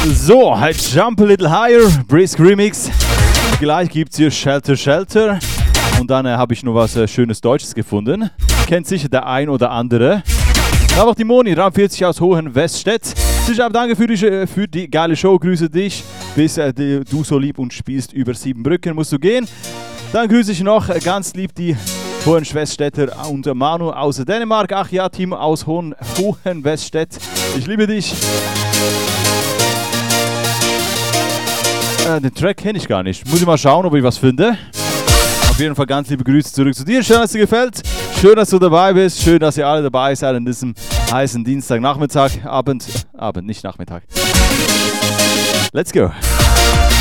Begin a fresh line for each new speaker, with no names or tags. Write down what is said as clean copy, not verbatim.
So, Jump a Little Higher, Brisk Remix. Gleich gibt's hier Shelter Shelter. Und dann habe ich noch was schönes Deutsches gefunden. Kennt sicher der ein oder andere. Dann noch die Moni, Raum 40 aus Hohenweststedt. Sicher, danke für die geile Show. Grüße dich, bis du so lieb und spielst über 7 Brücken. Musst du gehen. Dann grüße ich noch ganz lieb die Hohenweststädter und Manu aus Dänemark. Ach ja, Team aus Hohenweststedt. Ich liebe dich. Den Track kenne ich gar nicht. Muss ich mal schauen, ob ich was finde. Auf jeden Fall ganz liebe Grüße zurück zu dir. Schön, dass es dir gefällt. Schön, dass du dabei bist. Schön, dass ihr alle dabei seid an diesem heißen Dienstagnachmittag. Abend, nicht Nachmittag. Let's go.